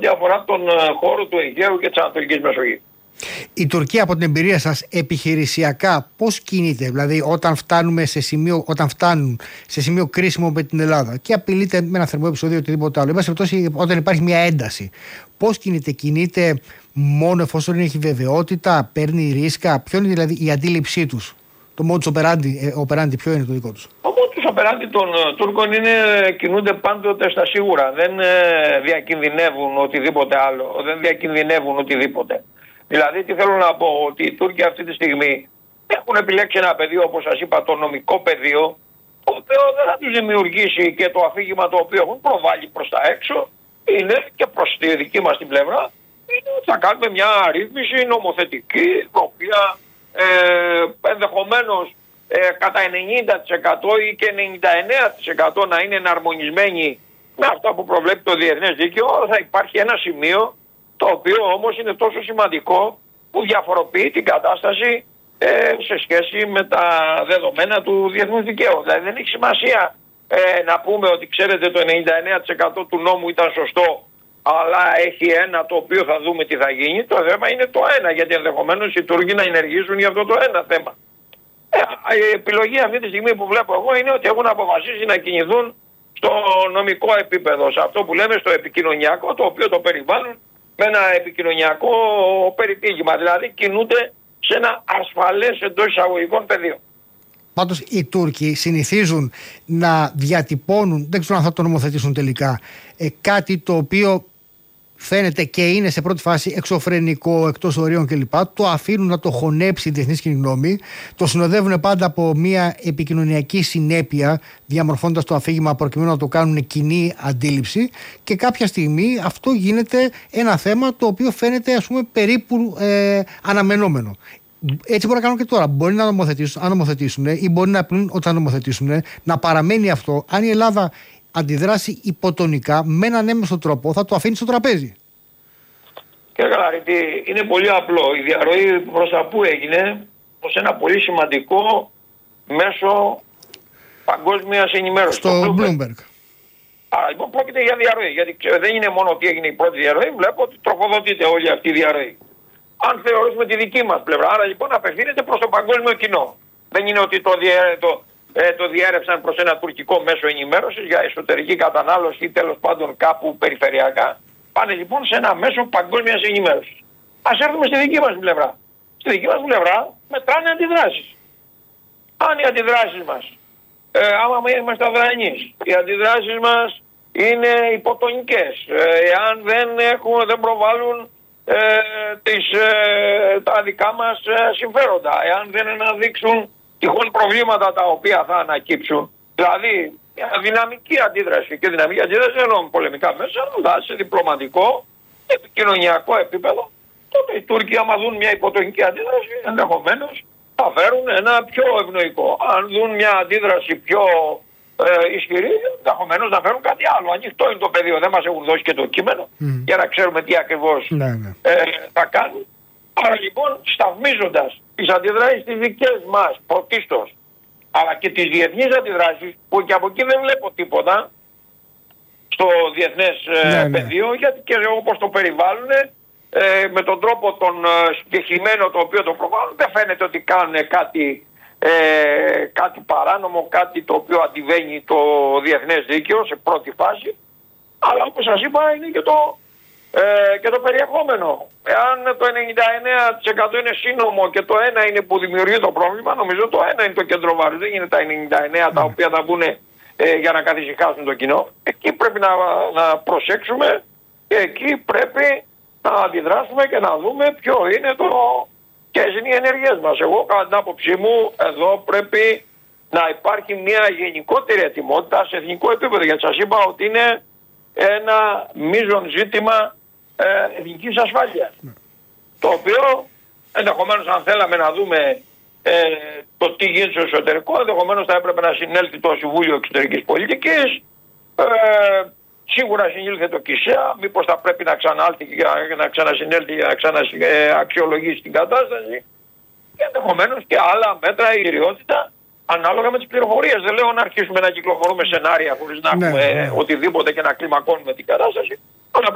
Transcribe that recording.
ό,τι αφορά τον χώρο του Αιγαίου και της Ανατολικής Μεσογείου. Η Τουρκία, από την εμπειρία σας, επιχειρησιακά πώς κινείται, δηλαδή όταν φτάνουν σε σημείο κρίσιμο με την Ελλάδα και απειλείται με ένα θερμό επεισόδιο ή οτιδήποτε άλλο, όταν υπάρχει μια ένταση, πώς κινείται μόνο εφόσον έχει βεβαιότητα, παίρνει ρίσκα, ποιο είναι δηλαδή η αντίληψή τους, το modus operandi, ποιο είναι το δικό τους? Το modus operandi των Τούρκων είναι κινούνται πάντοτε στα σίγουρα, δεν διακινδυνεύουν οτιδήποτε άλλο, δεν διακινδυνεύουν οτιδήποτε. Δηλαδή, τι θέλω να πω, ότι οι Τούρκοι αυτή τη στιγμή έχουν επιλέξει ένα πεδίο, όπως σας είπα, το νομικό πεδίο, το οποίο δεν θα τους δημιουργήσει, και το αφήγημα το οποίο έχουν προβάλει προς τα έξω είναι, και προς τη δική μας την πλευρά, είναι ότι θα κάνουμε μια ρύθμιση νομοθετική, η οποία ενδεχομένως κατά 90% ή και 99% να είναι εναρμονισμένη με αυτά που προβλέπει το διεθνές δίκαιο. Θα υπάρχει ένα σημείο, το οποίο όμως είναι τόσο σημαντικό, που διαφοροποιεί την κατάσταση σε σχέση με τα δεδομένα του διεθνούς δικαίου. Δηλαδή δεν έχει σημασία να πούμε ότι ξέρετε το 99% του νόμου ήταν σωστό, αλλά έχει ένα το οποίο θα δούμε τι θα γίνει. Το θέμα είναι το ένα, γιατί ενδεχομένως οι Τούρκοι να ενεργήσουν για αυτό το ένα θέμα. Η επιλογή αυτή τη στιγμή που βλέπω εγώ είναι ότι έχουν αποφασίσει να κινηθούν στο νομικό επίπεδο, σε αυτό που λέμε στο επικοινωνιακό, το οποίο το περιβάλλουν με ένα επικοινωνιακό περιτύλιγμα. Δηλαδή κινούνται σε ένα ασφαλές εντός εισαγωγικών πεδίο. Πάντως οι Τούρκοι συνηθίζουν να διατυπώνουν, δεν ξέρω αν θα το νομοθετήσουν τελικά, κάτι το οποίο φαίνεται και είναι σε πρώτη φάση εξωφρενικό, εκτός ορίων κλπ. Το αφήνουν να το χωνέψει η διεθνής κοινή γνώμη. Το συνοδεύουν πάντα από μια επικοινωνιακή συνέπεια, διαμορφώνοντας το αφήγημα προκειμένου να το κάνουν κοινή αντίληψη. Και κάποια στιγμή αυτό γίνεται ένα θέμα το οποίο φαίνεται, ας πούμε, περίπου αναμενόμενο. Έτσι μπορεί να κάνουν και τώρα. Μπορεί να νομοθετήσουν ή μπορεί να πούν ότι θα νομοθετήσουν, να παραμένει αυτό. Αν η Ελλάδα αντιδράσει υποτονικά με έναν έμεσο τρόπο, θα το αφήνει στο τραπέζι. Κύριε Καλαρίτη, είναι πολύ απλό. Η διαρροή προς τα που έγινε, ως ένα πολύ σημαντικό μέσο παγκόσμιας ενημέρωσης. Στο Bloomberg. Άρα λοιπόν πρόκειται για διαρροή. Γιατί δεν είναι μόνο ότι έγινε η πρώτη διαρροή, βλέπω ότι τροφοδοτείται όλη αυτή η διαρροή. Αν θεωρήσουμε τη δική μας πλευρά, άρα λοιπόν απευθύνεται προς το παγκόσμιο κοινό. Δεν είναι ότι το διέρευσαν προς ένα τουρκικό μέσο ενημέρωσης για εσωτερική κατανάλωση ή τέλος πάντων κάπου περιφερειακά. Πάνε λοιπόν σε ένα μέσο παγκόσμιας ενημέρωσης. Ας έρθουμε στη δική μας πλευρά. Στη δική μας πλευρά μετράνε αντιδράσεις. Αν οι αντιδράσεις μας, άμα είμαστε αδρανείς, οι αντιδράσεις μας είναι υποτονικές, εάν δεν προβάλλουν τα δικά μας συμφέροντα, εάν δεν αναδείξουν τυχόν προβλήματα τα οποία θα ανακύψουν, δηλαδή μια δυναμική αντίδραση, και δυναμική αντίδραση εννοώ πολεμικά μέσα, αλλά σε διπλωματικό, επικοινωνιακό επίπεδο, τότε οι Τούρκοι άμα δουν μια υποτονική αντίδραση, ενδεχομένως θα φέρουν ένα πιο ευνοϊκό. Αν δουν μια αντίδραση πιο ισχυρή, ενδεχομένως να φέρουν κάτι άλλο. Ανοιχτό είναι το πεδίο, δεν μας έχουν δώσει και το κείμενο για να ξέρουμε τι ακριβώς θα κάνουν. Άρα λοιπόν, σταθμίζοντας τις αντιδράσεις τις δικές μας πρωτίστως, αλλά και τις διεθνείς αντιδράσεις, που και από εκεί δεν βλέπω τίποτα στο διεθνές πεδίο, γιατί και όπως το περιβάλλουν, με τον τρόπο τον συγκεκριμένο το οποίο το προβάλλουν, δεν φαίνεται ότι κάνουν κάτι παράνομο, κάτι το οποίο αντιβαίνει το διεθνές δίκαιο σε πρώτη φάση. Αλλά όπως σας είπα είναι και το περιεχόμενο. Εάν το 99% είναι σύνομο και το ένα είναι που δημιουργεί το πρόβλημα, νομίζω το ένα είναι το κέντρο βάρους. Δεν είναι τα 99 τα οποία θα μπουν για να καθησυχάσουν το κοινό. Εκεί πρέπει να προσέξουμε και εκεί πρέπει να αντιδράσουμε και να δούμε ποιο είναι ποιες είναι οι ενέργειες μας. Εγώ κατά την άποψή μου εδώ πρέπει να υπάρχει μια γενικότερη ετοιμότητα σε εθνικό επίπεδο. Γιατί σας είπα ότι είναι ένα μείζον ζήτημα εθνικής ασφάλειας. Το οποίο ενδεχομένως αν θέλαμε να δούμε το τι γίνεται στο εσωτερικό, ενδεχομένως θα έπρεπε να συνέλθει το Συμβούλιο Εξωτερικής Πολιτικής. Σίγουρα συνήλθε το ΚΙΣΕΑ, μήπως θα πρέπει να ξανάλθει και να ξανασυνέλθει για να ξανααξιολογήσει την κατάσταση. Και ενδεχομένως και άλλα μέτρα, η κυριότητα, ανάλογα με τις πληροφορίες. Δεν λέω να αρχίσουμε να κυκλοφορούμε σενάρια χωρίς να έχουμε οτιδήποτε και να κλιμακώνουμε την κατάσταση.